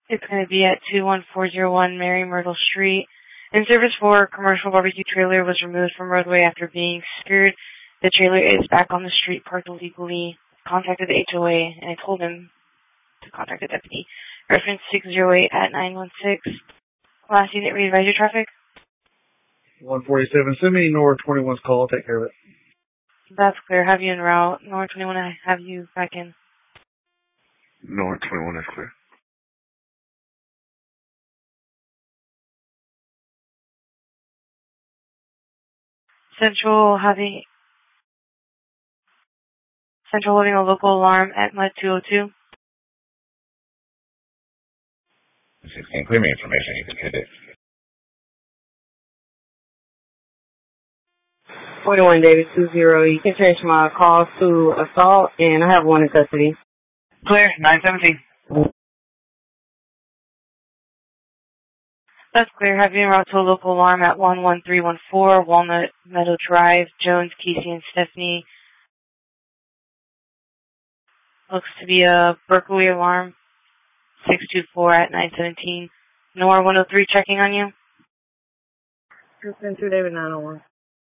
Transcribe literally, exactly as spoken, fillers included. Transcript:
It's going to be at two one four zero one Mary Myrtle Street. In service for a commercial barbecue trailer was removed from roadway after being secured. The trailer is back on the street, parked illegally. Contacted the H O A, and I told him to contact the deputy. Reference six zero eight at nine one six. Last unit, re-advise your traffic. one forty-seven. Send me North twenty-one's call. I'll take care of it. That's clear. Have you en route. North twenty-one, I have you back in. North twenty-one is clear. Central having Central holding a local alarm at M U D two oh two. sixteen, clear me information. You can hit it. forty-one Davis two zero. You can change my call to assault, and I have one in custody. Clear, nine seventeen. That's clear. Have you en route to a local alarm at one one three one four Walnut Meadow Drive, Jones, Casey, and Stephanie. Looks to be a Berkeley alarm, six two four at nine seventeen. Nor one oh three checking on you. two ten two David nine oh one.